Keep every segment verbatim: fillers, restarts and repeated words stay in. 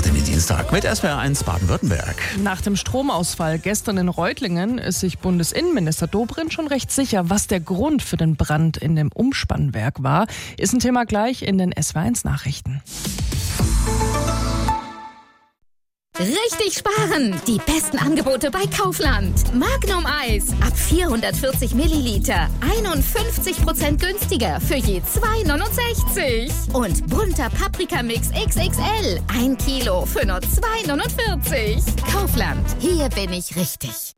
Start in den Dienstag mit S W R eins Baden-Württemberg. Nach dem Stromausfall gestern in Reutlingen ist sich Bundesinnenminister Dobrindt schon recht sicher, was der Grund für den Brand in dem Umspannwerk war. Ist ein Thema gleich in den S W R eins Nachrichten. Richtig sparen! Die besten Angebote bei Kaufland. Magnum Eis ab vierhundertvierzig Milliliter. einundfünfzig Prozent günstiger für je zwei neunundsechzig. Und bunter Paprikamix X X L. ein Kilo für nur zwei neunundvierzig. Kaufland. Hier bin ich richtig.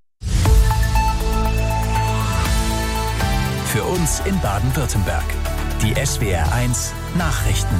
Für uns in Baden-Württemberg. Die S W R eins Nachrichten.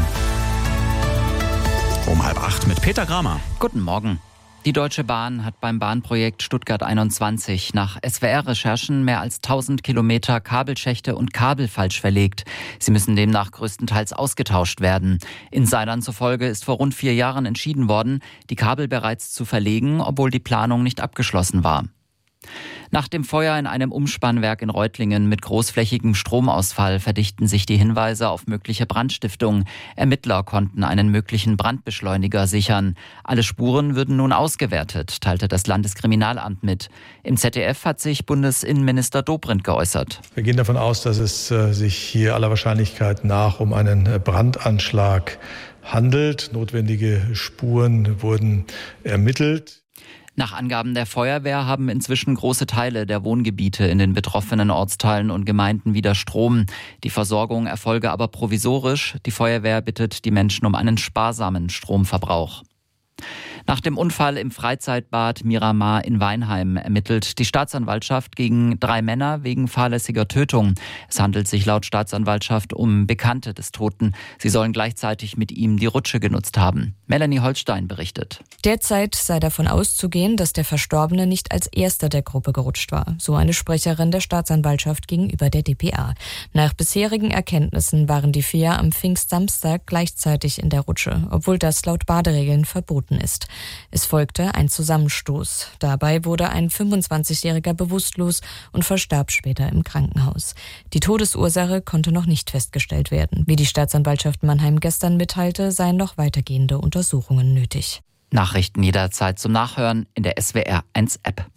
Um halb acht mit Peter Kramer. Guten Morgen. Die Deutsche Bahn hat beim Bahnprojekt Stuttgart einundzwanzig nach S W R-Recherchen mehr als tausend Kilometer Kabelschächte und Kabel falsch verlegt. Sie müssen demnach größtenteils ausgetauscht werden. Insidern zufolge ist vor rund vier Jahren entschieden worden, die Kabel bereits zu verlegen, obwohl die Planung nicht abgeschlossen war. Nach dem Feuer in einem Umspannwerk in Reutlingen mit großflächigem Stromausfall verdichten sich die Hinweise auf mögliche Brandstiftung. Ermittler konnten einen möglichen Brandbeschleuniger sichern. Alle Spuren würden nun ausgewertet, teilte das Landeskriminalamt mit. Im Z D F hat sich Bundesinnenminister Dobrindt geäußert. Wir gehen davon aus, dass es äh, sich hier aller Wahrscheinlichkeit nach um einen äh, Brandanschlag handelt. Notwendige Spuren wurden ermittelt. Nach Angaben der Feuerwehr haben inzwischen große Teile der Wohngebiete in den betroffenen Ortsteilen und Gemeinden wieder Strom. Die Versorgung erfolge aber provisorisch. Die Feuerwehr bittet die Menschen um einen sparsamen Stromverbrauch. Nach dem Unfall im Freizeitbad Miramar in Weinheim ermittelt die Staatsanwaltschaft gegen drei Männer wegen fahrlässiger Tötung. Es handelt sich laut Staatsanwaltschaft um Bekannte des Toten. Sie sollen gleichzeitig mit ihm die Rutsche genutzt haben. Melanie Holstein berichtet. Derzeit sei davon auszugehen, dass der Verstorbene nicht als erster der Gruppe gerutscht war. So eine Sprecherin der Staatsanwaltschaft gegenüber der D P A. Nach bisherigen Erkenntnissen waren die vier am Pfingstsamstag gleichzeitig in der Rutsche, obwohl das laut Baderegeln verboten ist. Es folgte ein Zusammenstoß. Dabei wurde ein fünfundzwanzigjähriger bewusstlos und verstarb später im Krankenhaus. Die Todesursache konnte noch nicht festgestellt werden. Wie die Staatsanwaltschaft Mannheim gestern mitteilte, seien noch weitergehende Untersuchungen nötig. Nachrichten jederzeit zum Nachhören in der S W R eins App.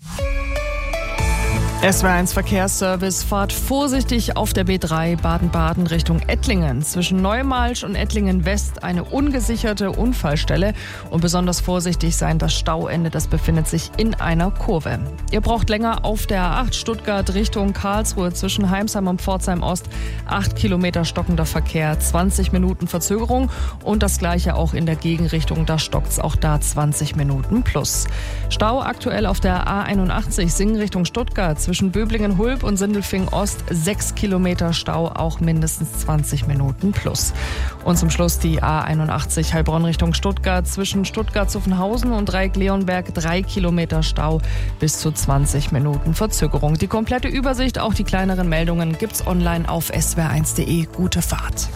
S W R eins Verkehrsservice, fahrt vorsichtig auf der B drei Baden-Baden Richtung Ettlingen. Zwischen Neumalsch und Ettlingen West eine ungesicherte Unfallstelle. Und besonders vorsichtig sein, das Stauende, das befindet sich in einer Kurve. Ihr braucht länger auf der A acht Stuttgart Richtung Karlsruhe zwischen Heimsheim und Pforzheim Ost. acht Kilometer stockender Verkehr, zwanzig Minuten Verzögerung. Und das gleiche auch in der Gegenrichtung, da stockt's auch da zwanzig Minuten plus. Stau aktuell auf der A einundachtzig Singen Richtung Stuttgart. Zwischen Böblingen-Hulb und Sindelfingen-Ost sechs Kilometer Stau, auch mindestens zwanzig Minuten plus. Und zum Schluss die A einundachtzig Heilbronn Richtung Stuttgart. Zwischen Stuttgart-Zuffenhausen und Dreieck-Leonberg drei Kilometer Stau, bis zu zwanzig Minuten Verzögerung. Die komplette Übersicht, auch die kleineren Meldungen, gibt's online auf s w r eins punkt de. Gute Fahrt.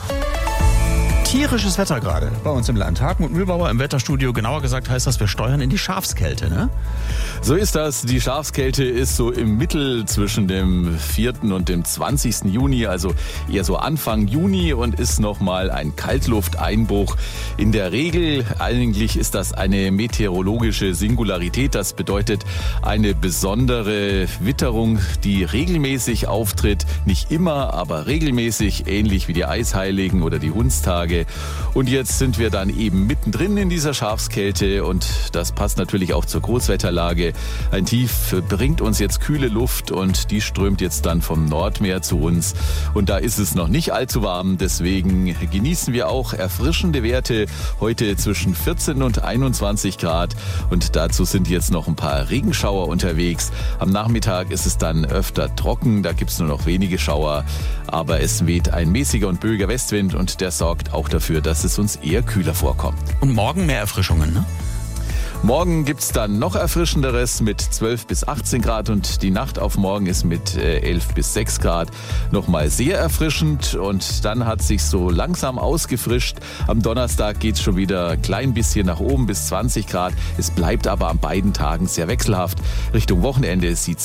Tierisches Wetter gerade bei uns im Land. Hartmut Mühlbauer im Wetterstudio. Genauer gesagt heißt das, wir steuern in die Schafskälte, ne? So ist das. Die Schafskälte ist so im Mittel zwischen dem vierten und dem zwanzigsten Juni, also eher so Anfang Juni, und ist nochmal ein Kaltlufteinbruch. In der Regel eigentlich ist das eine meteorologische Singularität. Das bedeutet eine besondere Witterung, die regelmäßig auftritt. Nicht immer, aber regelmäßig, ähnlich wie die Eisheiligen oder die Hundstage. Und jetzt sind wir dann eben mittendrin in dieser Schafskälte, und das passt natürlich auch zur Großwetterlage. Ein Tief bringt uns jetzt kühle Luft, und die strömt jetzt dann vom Nordmeer zu uns. Und da ist es noch nicht allzu warm, deswegen genießen wir auch erfrischende Werte. Heute zwischen vierzehn und einundzwanzig Grad, und dazu sind jetzt noch ein paar Regenschauer unterwegs. Am Nachmittag ist es dann öfter trocken, da gibt es nur noch wenige Schauer, aber es weht ein mäßiger und böiger Westwind, und der sorgt auch dafür, dass es uns eher kühler vorkommt. Und morgen mehr Erfrischungen, ne? Morgen gibt's dann noch Erfrischenderes mit zwölf bis achtzehn Grad, und die Nacht auf morgen ist mit elf bis sechs Grad nochmal sehr erfrischend, und dann hat sich so langsam ausgefrischt. Am Donnerstag geht's schon wieder ein klein bisschen nach oben bis zwanzig Grad. Es bleibt aber an beiden Tagen sehr wechselhaft. Richtung Wochenende sieht's